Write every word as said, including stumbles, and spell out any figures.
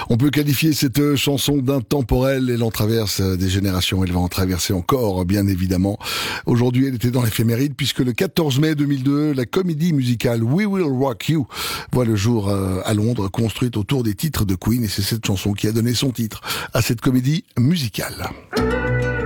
On peut qualifier cette chanson d'intemporelle. Elle en traverse des générations. Elle va en traverser encore, bien évidemment. Aujourd'hui, elle était dans l'éphéméride puisque le quatorze mai deux mille deux, la comédie musicale We Will Rock You voit le jour à Londres, construite autour des titres de Queen. Et c'est cette chanson qui a donné son titre à cette comédie musicale.